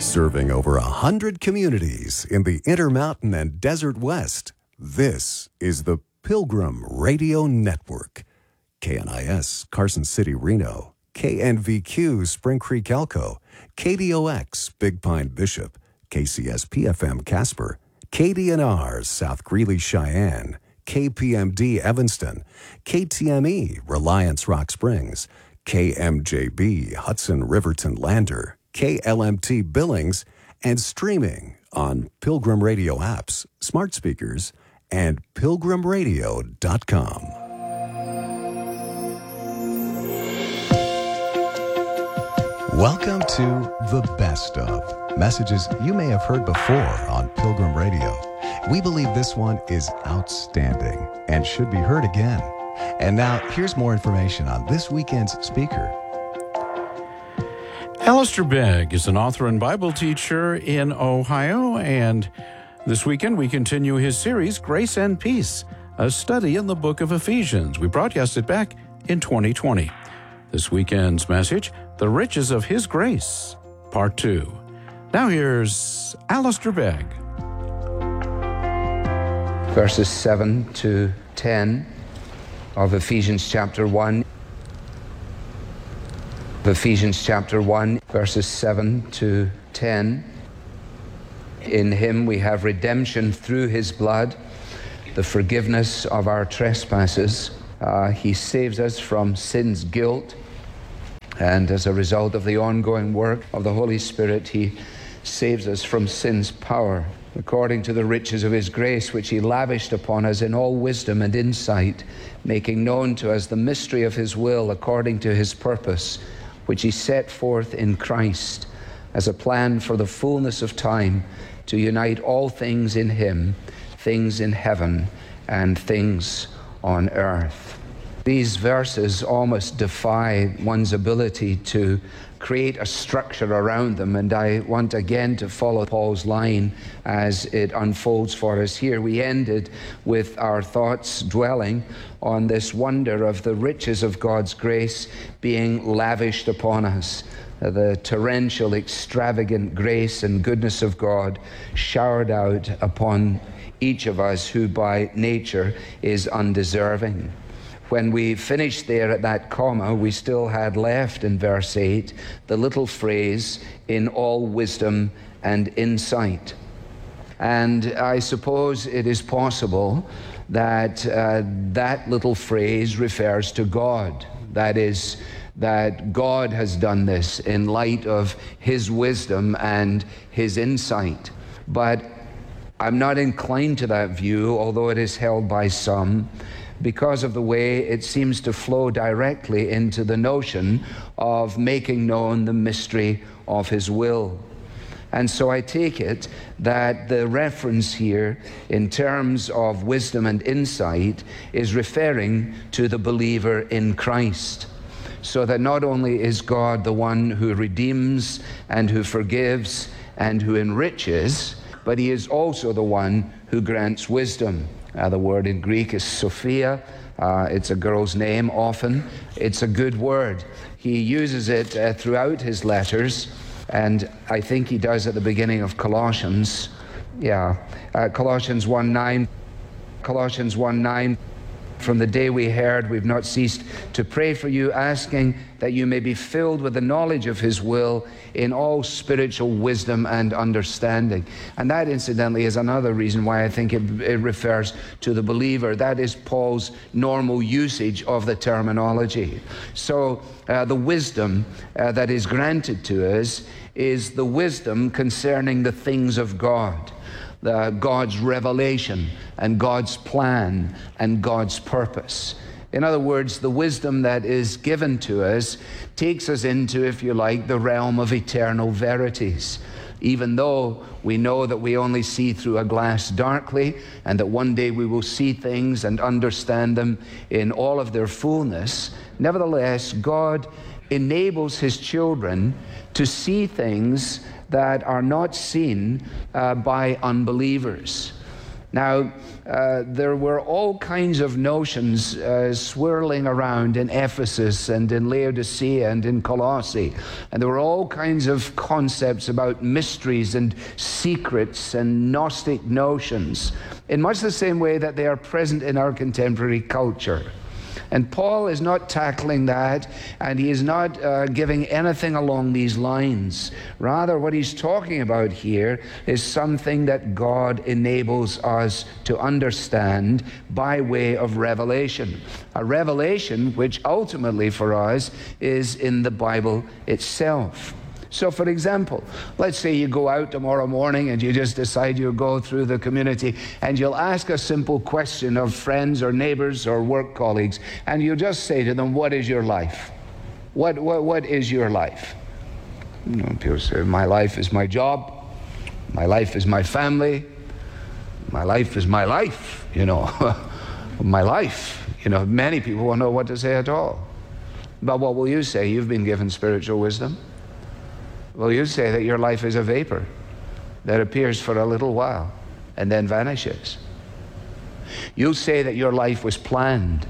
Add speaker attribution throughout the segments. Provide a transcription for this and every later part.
Speaker 1: Serving over 100 communities in the Intermountain and Desert West, this is the Pilgrim Radio Network. KNIS, Carson City, Reno. KNVQ, Spring Creek, Elko. KDOX, Big Pine, Bishop. KCSP-FM, Casper. KDNR, South Greeley, Cheyenne. KPMD, Evanston. KTME, Reliance, Rock Springs. KMJB, Hudson, Riverton, Lander. KLMT, Billings, and streaming on Pilgrim Radio apps, smart speakers, and pilgrimradio.com. Welcome to The Best Of, messages you may have heard before on Pilgrim Radio. We believe this one is outstanding and should be heard again. And now, here's more information on this weekend's speaker.
Speaker 2: Alistair Begg is an author and Bible teacher in Ohio, and this weekend we continue his series, Grace and Peace, a study in the book of Ephesians. We broadcast it back in 2020. This weekend's message, The Riches of His Grace, Part 2. Now here's Alistair Begg.
Speaker 3: Verses 7 to 10 of Ephesians chapter 1. Ephesians chapter 1, verses 7 to 10. In him we have redemption through his blood, the forgiveness of our trespasses. He saves us from sin's guilt, and as a result of the ongoing work of the Holy Spirit, he saves us from sin's power, according to the riches of his grace, which he lavished upon us in all wisdom and insight, making known to us the mystery of his will according to his purpose, which he set forth in Christ as a plan for the fullness of time, to unite all things in him, things in heaven and things on earth. These verses almost defy one's ability to create a structure around them, and I want again to follow Paul's line as it unfolds for us here. We ended with our thoughts dwelling on this wonder of the riches of God's grace being lavished upon us, the torrential, extravagant grace and goodness of God showered out upon each of us who by nature is undeserving. When we finished there at that comma, we still had left in verse 8 the little phrase, in all wisdom and insight. And I suppose it is possible that that little phrase refers to God. That is, that God has done this in light of his wisdom and his insight. But I'm not inclined to that view, although it is held by some, because of the way it seems to flow directly into the notion of making known the mystery of his will. And so I take it that the reference here in terms of wisdom and insight is referring to the believer in Christ. So that not only is God the one who redeems and who forgives and who enriches, but he is also the one who grants wisdom. The word in Greek is Sophia. It's a girl's name often. It's a good word. He uses it throughout his letters, and I think he does at the beginning of Colossians. Colossians 1:9. Colossians 1:9. From the day we heard, we've not ceased to pray for you, asking that you may be filled with the knowledge of his will in all spiritual wisdom and understanding. And that, incidentally, is another reason why I think it refers to the believer. That is Paul's normal usage of the terminology. So the wisdom that is granted to us is the wisdom concerning the things of God. God's revelation and God's plan and God's purpose. In other words, the wisdom that is given to us takes us into, if you like, the realm of eternal verities. Even though we know that we only see through a glass darkly, and that one day we will see things and understand them in all of their fullness, nevertheless, God enables his children to see things that are not seen by unbelievers. Now, there were all kinds of notions swirling around in Ephesus and in Laodicea and in Colossae. And there were all kinds of concepts about mysteries and secrets and Gnostic notions, in much the same way that they are present in our contemporary culture. And Paul is not tackling that, and he is not giving anything along these lines. Rather, what he's talking about here is something that God enables us to understand by way of revelation. A revelation which ultimately for us is in the Bible itself. So, for example, let's say you go out tomorrow morning and you just decide you'll go through the community and you'll ask a simple question of friends or neighbors or work colleagues, and you'll just say to them, what is your life? What is your life? You know, people say, my life is my job, my life is my family, my life is my life, you know, my life. You know, many people won't know what to say at all. But what will you say? You've been given spiritual wisdom. Well, you say that your life is a vapor that appears for a little while and then vanishes. You'll say that your life was planned,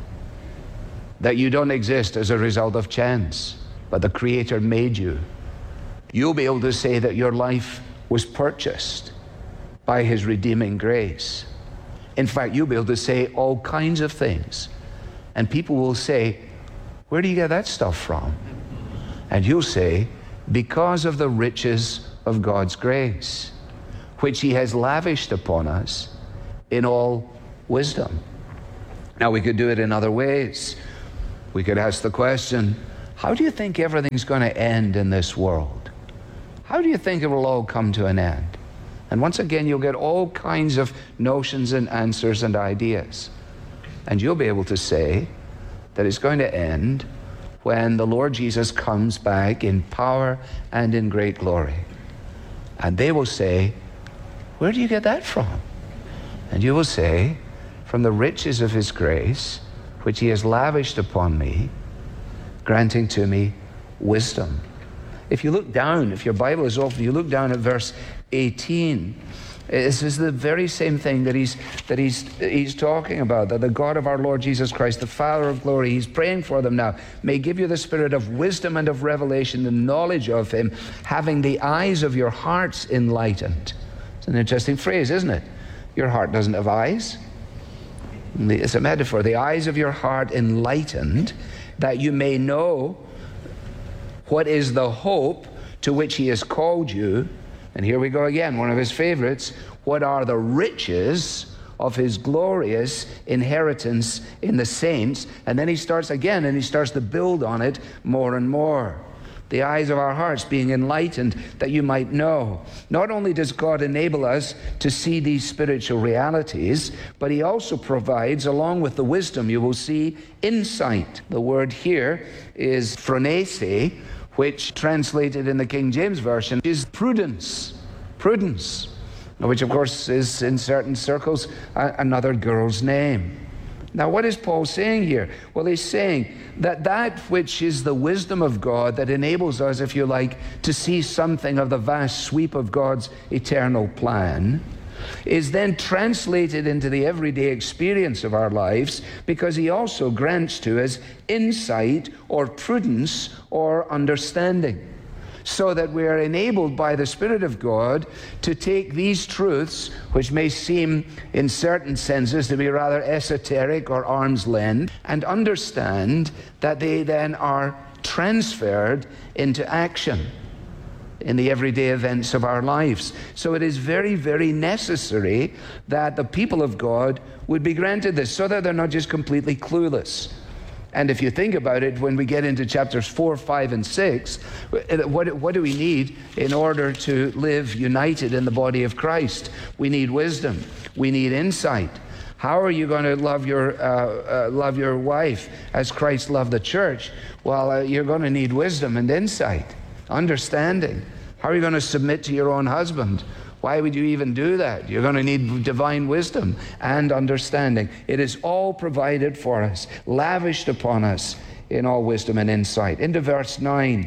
Speaker 3: that you don't exist as a result of chance, but the Creator made you. You'll be able to say that your life was purchased by His redeeming grace. In fact, you'll be able to say all kinds of things. And people will say, where do you get that stuff from? And you'll say, because of the riches of God's grace, which He has lavished upon us in all wisdom. Now, we could do it in other ways. We could ask the question, how do you think everything's going to end in this world? How do you think it will all come to an end? And once again, you'll get all kinds of notions and answers and ideas. And you'll be able to say that it's going to end when the Lord Jesus comes back in power and in great glory. And they will say, where do you get that from? And you will say, from the riches of His grace, which He has lavished upon me, granting to me wisdom. If you look down, if your Bible is open, you look down at verse 18. This is the very same thing that he's talking about, that the God of our Lord Jesus Christ, the Father of glory, He's praying for them now, may give you the spirit of wisdom and of revelation, the knowledge of Him, having the eyes of your hearts enlightened. It's an interesting phrase, isn't it? Your heart doesn't have eyes. It's a metaphor. The eyes of your heart enlightened, that you may know what is the hope to which He has called you. And here we go again, one of his favorites. What are the riches of His glorious inheritance in the saints? And then he starts again, and he starts to build on it more and more. The eyes of our hearts being enlightened, that you might know. Not only does God enable us to see these spiritual realities, but He also provides, along with the wisdom, you will see, insight. The word here is phronese, which translated in the King James Version is prudence. Prudence, which of course is in certain circles another girl's name. Now, what is Paul saying here? Well, he's saying that that which is the wisdom of God that enables us, if you like, to see something of the vast sweep of God's eternal plan, is then translated into the everyday experience of our lives, because He also grants to us insight or prudence or understanding, so that we are enabled by the Spirit of God to take these truths, which may seem in certain senses to be rather esoteric or arm's length, and understand that they then are transferred into action in the everyday events of our lives. So it is very, very necessary that the people of God would be granted this, so that they're not just completely clueless. And if you think about it, when we get into chapters 4, 5, and 6, what do we need in order to live united in the body of Christ? We need wisdom. We need insight. How are you going to love your wife as Christ loved the church? Well, you're going to need wisdom and insight, understanding. How are you going to submit to your own husband? Why would you even do that? You're going to need divine wisdom and understanding. It is all provided for us, lavished upon us in all wisdom and insight. Into verse 9,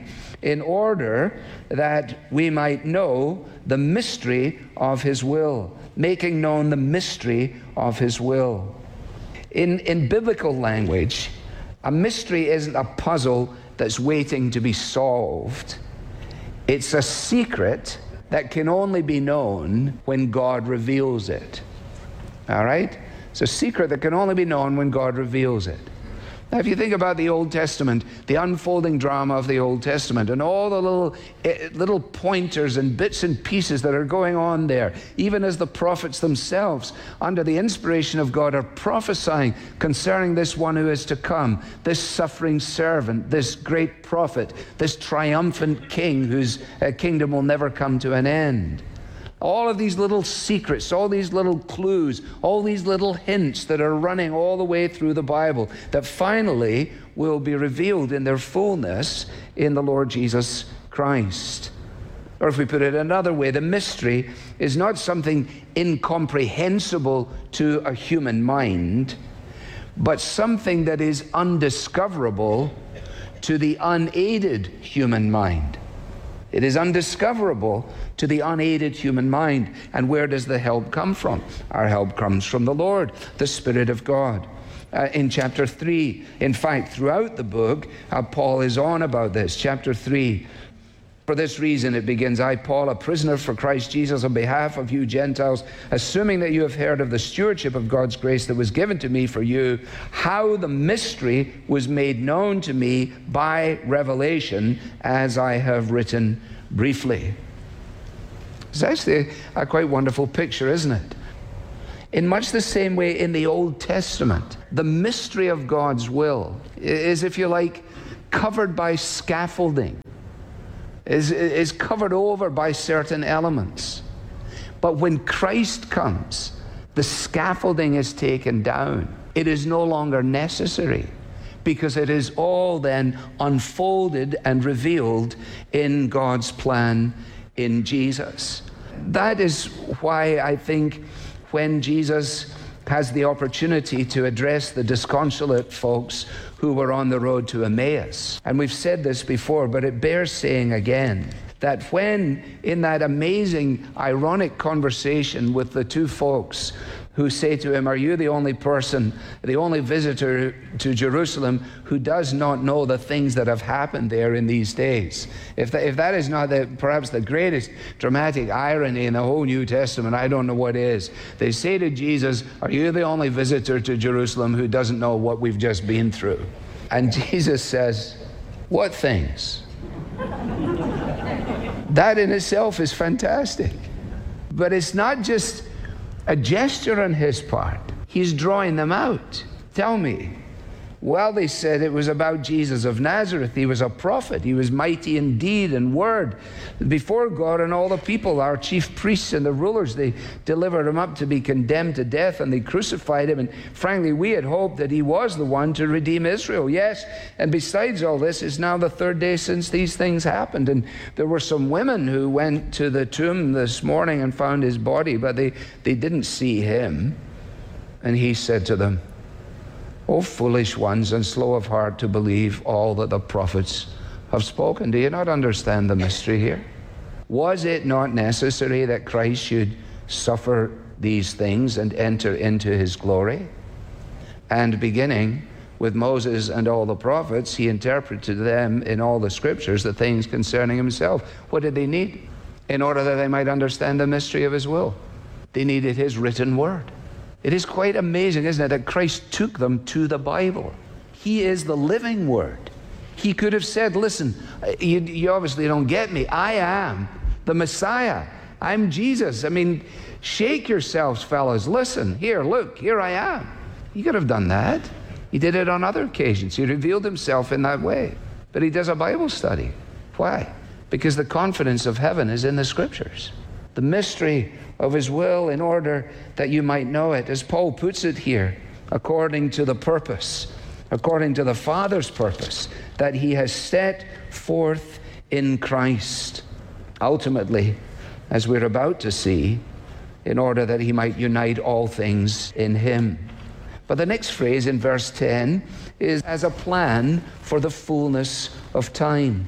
Speaker 3: in order that we might know the mystery of his will, making known the mystery of his will. In biblical language, a mystery isn't a puzzle that's waiting to be solved. It's a secret that can only be known when God reveals it. All right? It's a secret that can only be known when God reveals it. Now, if you think about the Old Testament, the unfolding drama of the Old Testament, and all the little pointers and bits and pieces that are going on there, even as the prophets themselves, under the inspiration of God, are prophesying concerning this one who is to come, this suffering servant, this great prophet, this triumphant king whose kingdom will never come to an end. All of these little secrets, all these little clues, all these little hints that are running all the way through the Bible that finally will be revealed in their fullness in the Lord Jesus Christ. Or if we put it another way, the mystery is not something incomprehensible to a human mind, but something that is undiscoverable to the unaided human mind. It is undiscoverable to the unaided human mind. And where does the help come from? Our help comes from the Lord, the Spirit of God. In chapter 3, in fact, throughout the book, Paul is on about this. Chapter 3, for this reason it begins, I, Paul, a prisoner for Christ Jesus, on behalf of you Gentiles, assuming that you have heard of the stewardship of God's grace that was given to me for you, how the mystery was made known to me by revelation, as I have written briefly. It's actually a quite wonderful picture, isn't it? In much the same way in the Old Testament, the mystery of God's will is, if you like, covered by scaffolding. Is covered over by certain elements. But when Christ comes, the scaffolding is taken down. It is no longer necessary because it is all then unfolded and revealed in God's plan in Jesus. That is why I think when Jesus has the opportunity to address the disconsolate folks who were on the road to Emmaus. And we've said this before, but it bears saying again, that when in that amazing, ironic conversation with the two folks who say to him, are you the only person, the only visitor to Jerusalem who does not know the things that have happened there in these days? If that is not perhaps the greatest dramatic irony in the whole New Testament, I don't know what is. They say to Jesus, are you the only visitor to Jerusalem who doesn't know what we've just been through? And Jesus says, what things? That in itself is fantastic. But it's not just a gesture on his part. He's drawing them out. Tell me. Well, they said it was about Jesus of Nazareth. He was a prophet. He was mighty in deed and word before God and all the people. Our chief priests and the rulers, they delivered him up to be condemned to death, and they crucified him. And frankly, we had hoped that he was the one to redeem Israel. Yes, and besides all this, it's now the third day since these things happened. And there were some women who went to the tomb this morning and found his body, but they didn't see him. And he said to them, O foolish ones and slow of heart to believe all that the prophets have spoken. Do you not understand the mystery here? Was it not necessary that Christ should suffer these things and enter into his glory? And beginning with Moses and all the prophets, he interpreted to them in all the scriptures the things concerning himself. What did they need? In order that they might understand the mystery of his will. They needed his written word. It is quite amazing, isn't it, that Christ took them to the Bible. He is the living word. He could have said, listen, you obviously don't get me. I am the Messiah. I'm Jesus. I mean, shake yourselves, fellas. Listen, here, look, here I am. He could have done that. He did it on other occasions. He revealed himself in that way. But he does a Bible study. Why? Because the confidence of heaven is in the scriptures. The mystery of his will, in order that you might know it, as Paul puts it here, according to the purpose, according to the Father's purpose, that he has set forth in Christ. Ultimately, as we're about to see, in order that he might unite all things in him. But the next phrase in verse 10 is as a plan for the fullness of time.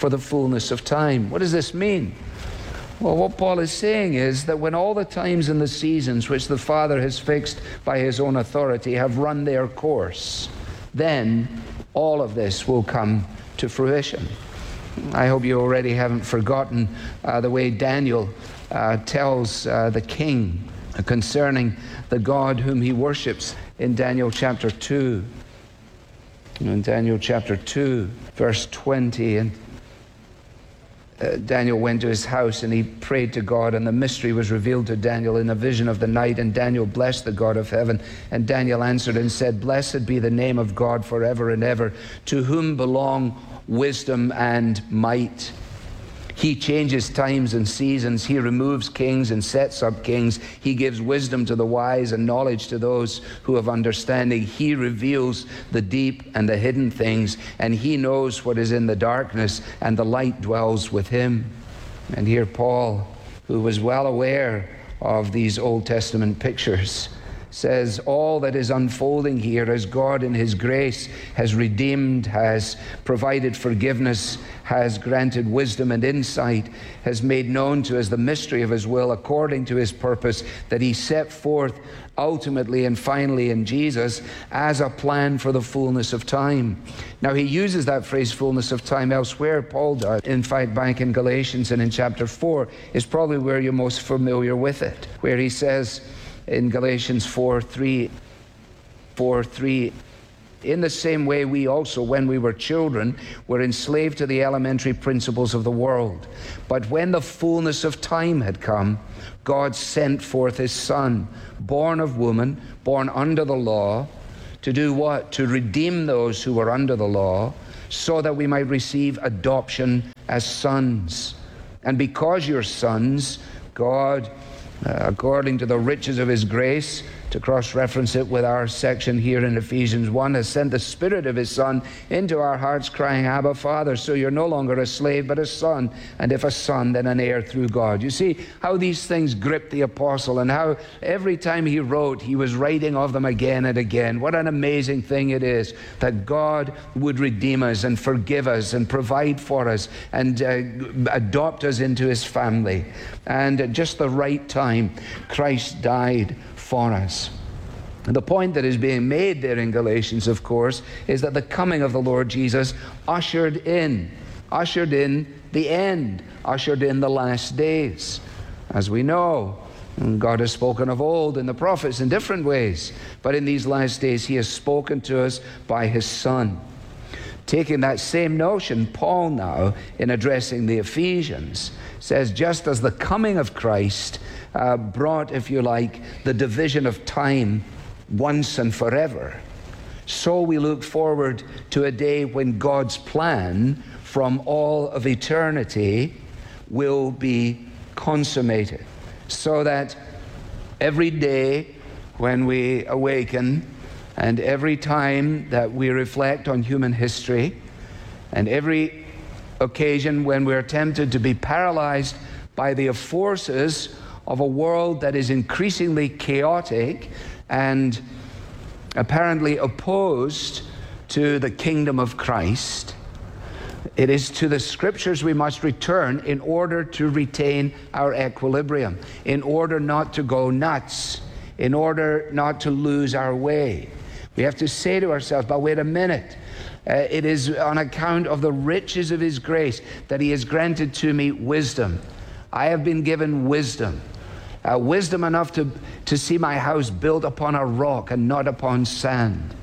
Speaker 3: for the fullness of time. What does this mean? Well, what Paul is saying is that when all the times and the seasons which the Father has fixed by his own authority have run their course, then all of this will come to fruition. I hope you already haven't forgotten the way Daniel tells the king concerning the God whom he worships in Daniel chapter 2. In Daniel chapter 2, verse 20, and Daniel went to his house and he prayed to God, and the mystery was revealed to Daniel in a vision of the night, and Daniel blessed the God of heaven. And Daniel answered and said, "Blessed be the name of God forever and ever, to whom belong wisdom and might. He changes times and seasons. He removes kings and sets up kings. He gives wisdom to the wise and knowledge to those who have understanding. He reveals the deep and the hidden things, and he knows what is in the darkness, and the light dwells with him." And here Paul, who was well aware of these Old Testament pictures, says all that is unfolding here as God in his grace has redeemed, has provided forgiveness, has granted wisdom and insight, has made known to us the mystery of his will according to his purpose that he set forth ultimately and finally in Jesus as a plan for the fullness of time. Now he uses that phrase fullness of time elsewhere, Paul does. In fact, back in Galatians and in chapter 4 is probably where you're most familiar with it, where he says in Galatians 4:3, "In the same way we also, when we were children, were enslaved to the elementary principles of the world. But when the fullness of time had come, God sent forth his Son, born of woman, born under the law, to do what? To redeem those who were under the law, so that we might receive adoption as sons. And because you're sons, God, according to the riches of his grace," to cross-reference it with our section here in Ephesians 1, "has sent the Spirit of his Son into our hearts, crying, Abba, Father." So you're no longer a slave, but a son. And if a son, then an heir through God. You see how these things gripped the apostle, and how every time he wrote, he was writing of them again and again. What an amazing thing it is that God would redeem us and forgive us and provide for us and adopt us into his family. And at just the right time, Christ died for us. And the point that is being made there in Galatians, of course, is that the coming of the Lord Jesus ushered in the end, ushered in the last days. As we know, God has spoken of old in the prophets in different ways, but in these last days he has spoken to us by his Son. Taking that same notion, Paul now, in addressing the Ephesians, says just as the coming of Christ brought, if you like, the division of time once and forever, so we look forward to a day when God's plan from all of eternity will be consummated, so that every day when we awaken and every time that we reflect on human history and every occasion when we're tempted to be paralyzed by the forces of a world that is increasingly chaotic and apparently opposed to the kingdom of Christ, it is to the Scriptures we must return in order to retain our equilibrium, in order not to go nuts, in order not to lose our way. We have to say to ourselves, but wait a minute, it is on account of the riches of his grace that he has granted to me wisdom. I have been given wisdom. Wisdom enough to see my house built upon a rock and not upon sand.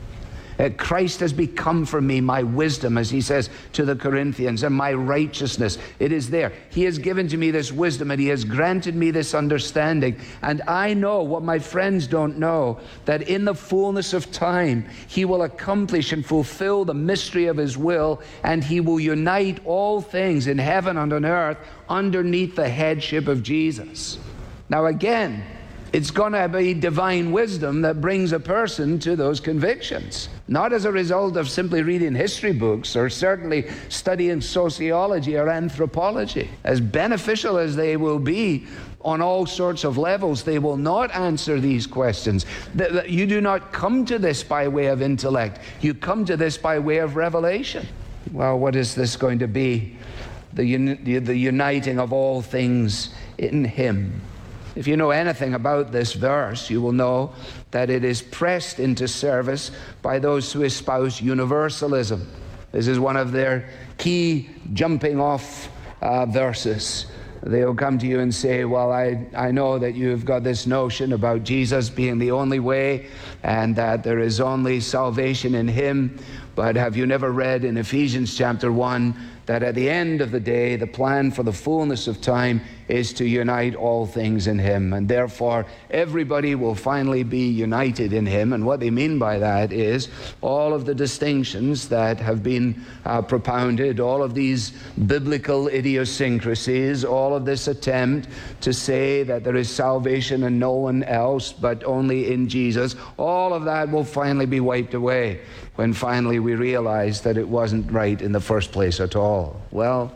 Speaker 3: Christ has become for me my wisdom, as he says to the Corinthians, and my righteousness. It is there. He has given to me this wisdom, and he has granted me this understanding. And I know what my friends don't know, that in the fullness of time, he will accomplish and fulfill the mystery of his will, and he will unite all things in heaven and on earth underneath the headship of Jesus. Now again, it's going to be divine wisdom that brings a person to those convictions. Not as a result of simply reading history books or certainly studying sociology or anthropology. As beneficial as they will be on all sorts of levels, they will not answer these questions. You do not come to this by way of intellect. You come to this by way of revelation. Well, what is this going to be? the uniting of all things in him. If you know anything about this verse, you will know that it is pressed into service by those who espouse universalism. This is one of their key jumping off verses. They'll come to you and say, well, I know that you've got this notion about Jesus being the only way and that there is only salvation in him, but have you never read in Ephesians chapter 1 that at the end of the day, the plan for the fullness of time is to unite all things in him, and therefore everybody will finally be united in him. And what they mean by that is all of the distinctions that have been propounded, all of these biblical idiosyncrasies, all of this attempt to say that there is salvation in no one else but only in Jesus, all of that will finally be wiped away when finally we realize that it wasn't right in the first place at all. Well,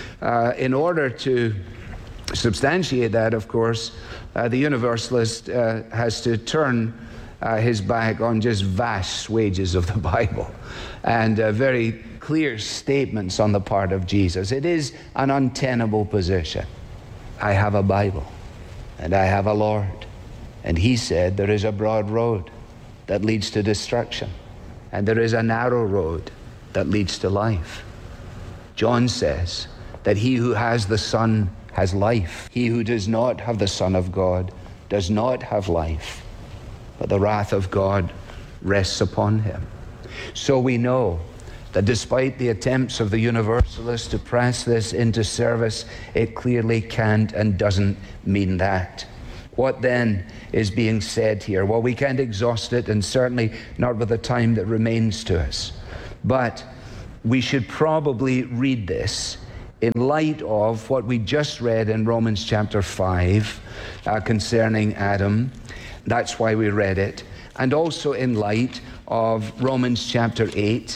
Speaker 3: in order to substantiate that, of course, the universalist has to turn his back on just vast swages of the Bible and very clear statements on the part of Jesus. It is an untenable position. I have a Bible and I have a Lord, and he said there is a broad road that leads to destruction, and there is a narrow road that leads to life. John says that he who has the Son has life. He who does not have the Son of God does not have life, but the wrath of God rests upon him. So we know that despite the attempts of the universalists to press this into service, it clearly can't and doesn't mean that. What then is being said here? Well, we can't exhaust it, and certainly not with the time that remains to us. But we should probably read this in light of what we just read in Romans chapter 5 concerning Adam. That's why we read it. And also in light of Romans chapter 8,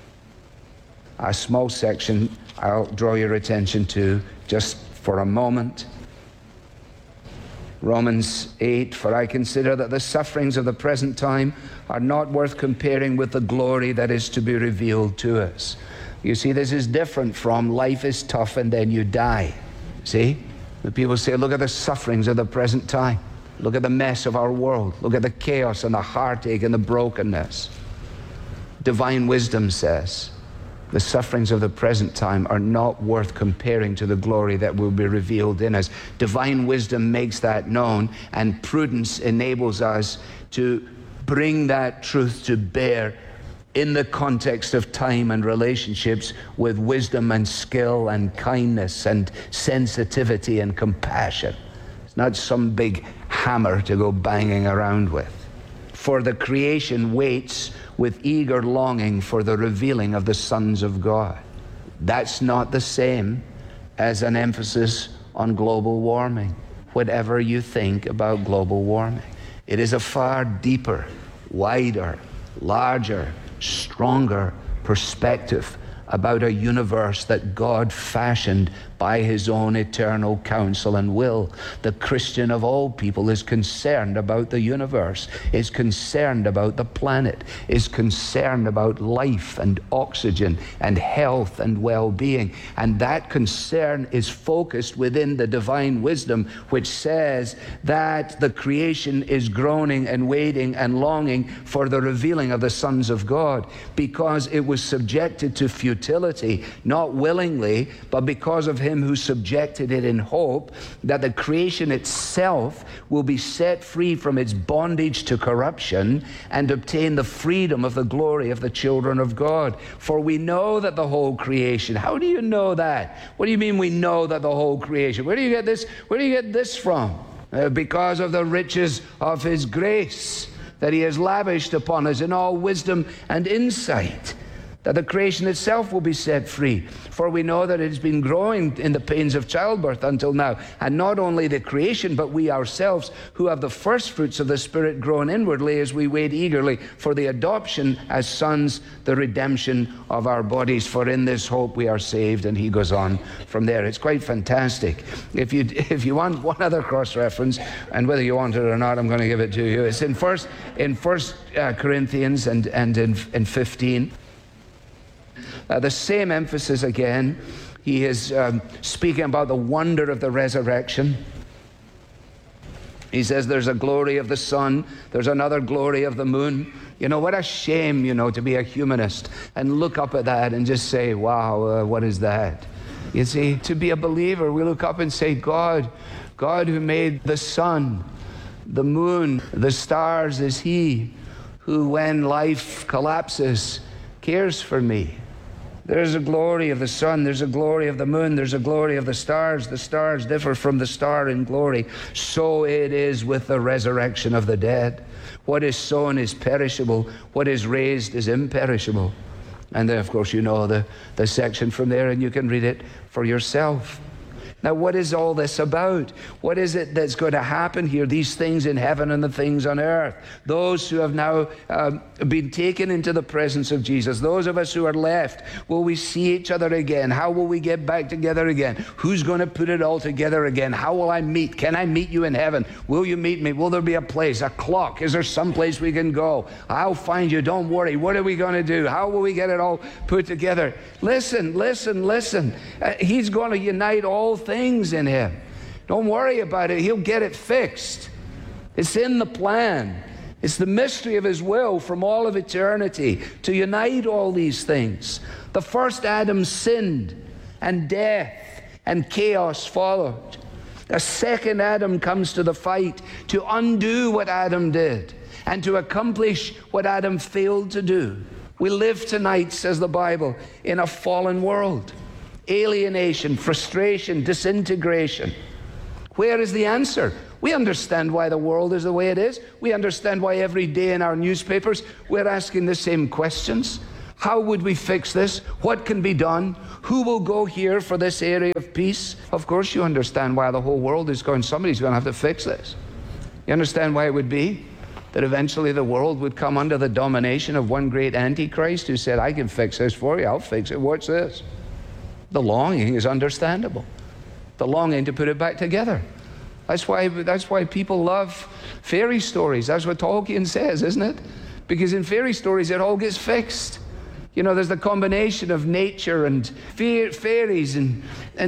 Speaker 3: a small section I'll draw your attention to just for a moment. Romans 8, for I consider that the sufferings of the present time are not worth comparing with the glory that is to be revealed to us. You see, this is different from life is tough and then you die. See? The people say, look at the sufferings of the present time. Look at the mess of our world. Look at the chaos and the heartache and the brokenness. Divine wisdom says, the sufferings of the present time are not worth comparing to the glory that will be revealed in us. Divine wisdom makes that known, and prudence enables us to bring that truth to bear in the context of time and relationships with wisdom and skill and kindness and sensitivity and compassion. It's not some big hammer to go banging around with. For the creation waits with eager longing for the revealing of the sons of God. That's not the same as an emphasis on global warming, whatever you think about global warming. It is a far deeper, wider, larger, stronger perspective about a universe that God fashioned by his own eternal counsel and will. The Christian of all people is concerned about the universe, is concerned about the planet, is concerned about life and oxygen and health and well-being. And that concern is focused within the divine wisdom, which says that the creation is groaning and waiting and longing for the revealing of the sons of God, because it was subjected to futility, not willingly, but because of him who subjected it in hope that the creation itself will be set free from its bondage to corruption and obtain the freedom of the glory of the children of God. For we know that the whole creation, how do you know that? What do you mean we know that the whole creation? Where do you get this? Where do you get this from? Because of the riches of his grace that he has lavished upon us in all wisdom and insight, that the creation itself will be set free. For we know that it has been growing in the pains of childbirth until now. And not only the creation, but we ourselves, who have the first fruits of the Spirit, grown inwardly as we wait eagerly for the adoption as sons, the redemption of our bodies. For in this hope we are saved. And he goes on from there. It's quite fantastic. If you want one other cross-reference, and whether you want it or not, I'm going to give it to you. It's in First Corinthians and in 15. The same emphasis again he is speaking about the wonder of the resurrection. He says there's a glory of the sun, there's another glory of the moon. You know, what a shame, to be a humanist and look up at that and just say, wow, what is that? You see, to be a believer, we look up and say, God who made the sun, the moon, the stars, is He who, when life collapses, cares for me. There's a glory of the sun, there's a glory of the moon, there's a glory of the stars. The stars differ from the star in glory. So it is with the resurrection of the dead. What is sown is perishable, what is raised is imperishable. And then, of course, you know the section from there, and you can read it for yourself. Now, what is all this about? What is it that's going to happen here? These things in heaven and the things on earth. Those who have now been taken into the presence of Jesus. Those of us who are left, will we see each other again? How will we get back together again? Who's going to put it all together again? How will I meet? Can I meet you in heaven? Will you meet me? Will there be a place, a clock? Is there some place we can go? I'll find you. Don't worry. What are we going to do? How will we get it all put together? Listen. He's going to unite all things in Him. Don't worry about it. He'll get it fixed. It's in the plan. It's the mystery of His will from all of eternity to unite all these things. The first Adam sinned, and death and chaos followed. The second Adam comes to the fight to undo what Adam did and to accomplish what Adam failed to do. We live tonight, says the Bible, in a fallen world. Alienation, frustration, disintegration. Where is the answer? We understand why the world is the way it is. We understand why every day in our newspapers we're asking the same questions. How would we fix this? What can be done? Who will go here for this area of peace? Of course you understand why the whole world is going, somebody's going to have to fix this. You understand why it would be? That eventually the world would come under the domination of one great Antichrist who said, I can fix this for you, I'll fix it. What's this? The longing is understandable. The longing to put it back together. That's why people love fairy stories. That's what Tolkien says, isn't it? Because in fairy stories it all gets fixed. There's the combination of nature and fairies and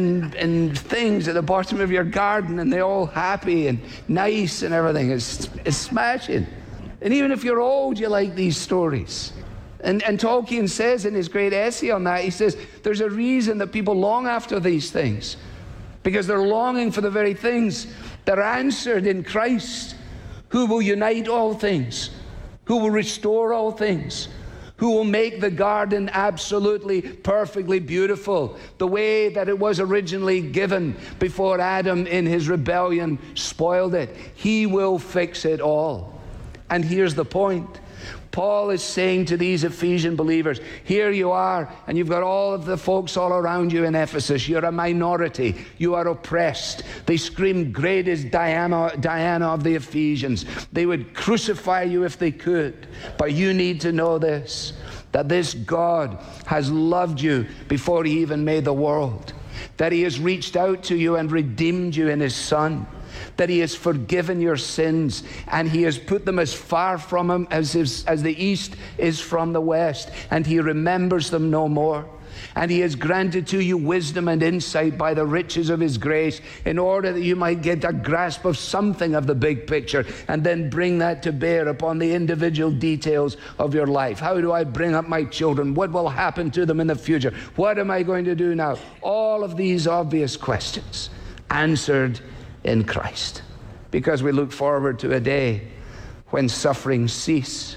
Speaker 3: things at the bottom of your garden, and they're all happy and nice and everything. It's smashing. And even if you're old, you like these stories. And Tolkien says in his great essay on that, he says, there's a reason that people long after these things. Because they're longing for the very things that are answered in Christ, who will unite all things, who will restore all things, who will make the garden absolutely, perfectly beautiful, the way that it was originally given before Adam in his rebellion spoiled it. He will fix it all. And here's the point. Paul is saying to these Ephesian believers, here you are, and you've got all of the folks all around you in Ephesus. You're a minority. You are oppressed. They scream, great is Diana of the Ephesians. They would crucify you if they could. But you need to know this, that this God has loved you before He even made the world, that He has reached out to you and redeemed you in His Son, that He has forgiven your sins, and He has put them as far from Him as the east is from the west, and He remembers them no more. And He has granted to you wisdom and insight by the riches of His grace, in order that you might get a grasp of something of the big picture, and then bring that to bear upon the individual details of your life. How do I bring up my children? What will happen to them in the future? What am I going to do now? All of these obvious questions answered in Christ, because we look forward to a day when sufferings cease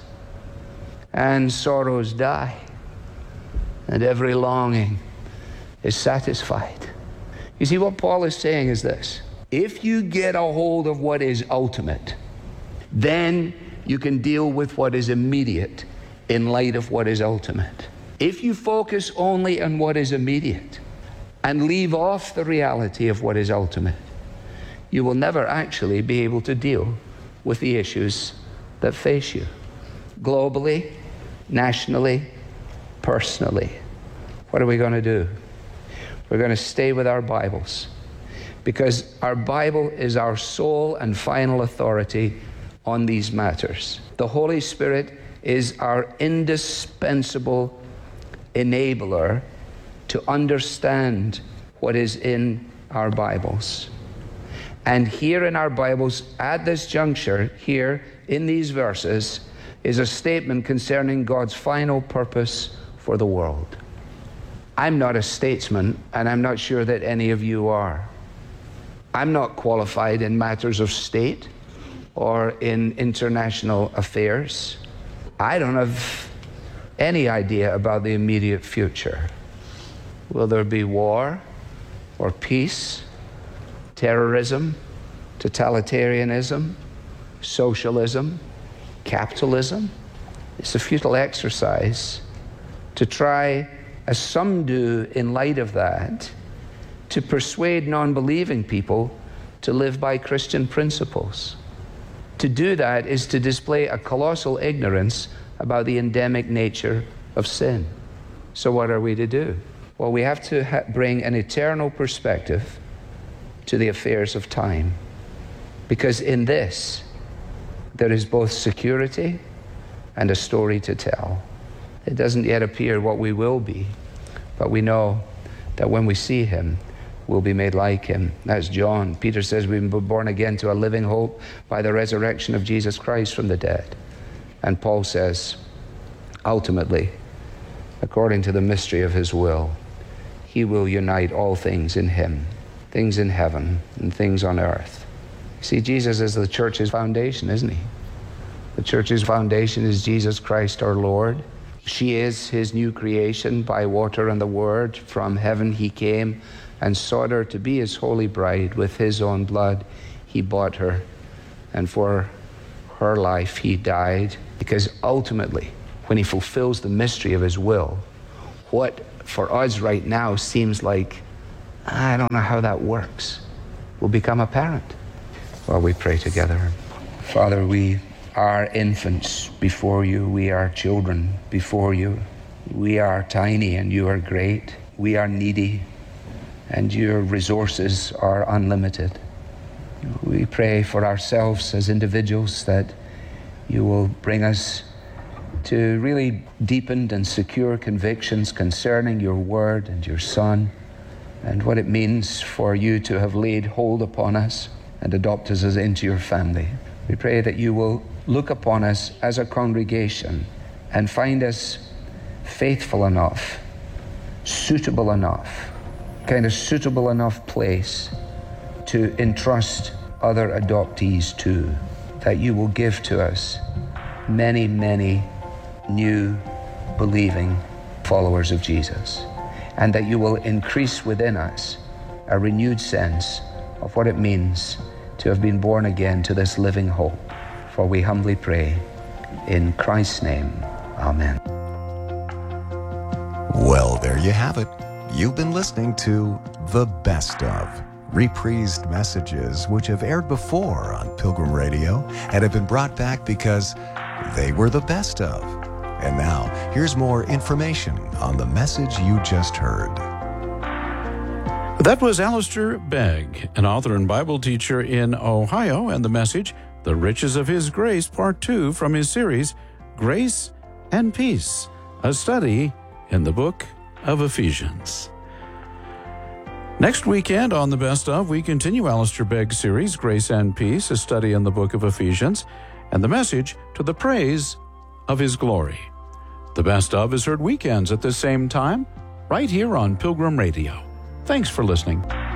Speaker 3: and sorrows die and every longing is satisfied. You see, what Paul is saying is this: if you get a hold of what is ultimate, then you can deal with what is immediate in light of what is ultimate. If you focus only on what is immediate and leave off the reality of what is ultimate, you will never actually be able to deal with the issues that face you, globally, nationally, personally. What are we going to do? We're going to stay with our Bibles, because our Bible is our sole and final authority on these matters. The Holy Spirit is our indispensable enabler to understand what is in our Bibles. And here in our Bibles, at this juncture, here in these verses, is a statement concerning God's final purpose for the world. I'm not a statesman, and I'm not sure that any of you are. I'm not qualified in matters of state or in international affairs. I don't have any idea about the immediate future. Will there be war or peace, terrorism, totalitarianism, socialism, capitalism? It's a futile exercise to try, as some do in light of that, to persuade non-believing people to live by Christian principles. To do that is to display a colossal ignorance about the endemic nature of sin. So what are we to do? Well, we have to bring an eternal perspective to the affairs of time. Because in this, there is both security and a story to tell. It doesn't yet appear what we will be, but we know that when we see him, we'll be made like him. That's John. Peter says we've been born again to a living hope by the resurrection of Jesus Christ from the dead. And Paul says, ultimately, according to the mystery of his will, he will unite all things in him, things in heaven and things on earth. See, Jesus is the church's foundation, isn't he? The church's foundation is Jesus Christ our Lord. She is his new creation by water and the word. From heaven he came and sought her to be his holy bride. With his own blood he bought her, and for her life he died. Because ultimately, when he fulfills the mystery of his will, what for us right now seems like, I don't know how that works, will become apparent. Well, we pray together. Father, we are infants before you. We are children before you. We are tiny and you are great. We are needy and your resources are unlimited. We pray for ourselves as individuals that you will bring us to really deepened and secure convictions concerning your word and your Son and what it means for you to have laid hold upon us and adopt us into your family. We pray that you will look upon us as a congregation and find us faithful enough, suitable enough, kind of suitable enough place to entrust other adoptees to, that you will give to us many, many new believing followers of Jesus, and that you will increase within us a renewed sense of what it means to have been born again to this living hope. For we humbly pray in Christ's name. Amen.
Speaker 1: Well, there you have it. You've been listening to The Best Of, reprised messages which have aired before on Pilgrim Radio and have been brought back because they were the best of. And now, here's more information on the message you just heard.
Speaker 2: That was Alistair Begg, an author and Bible teacher in Ohio, and the message, The Riches of His Grace, Part 2 from his series, Grace and Peace, a study in the book of Ephesians. Next weekend on The Best Of, we continue Alistair Begg's series, Grace and Peace, a study in the book of Ephesians, and the message, To the Praise of His Glory. The Best Of is heard weekends at the same time, right here on Pilgrim Radio. Thanks for listening.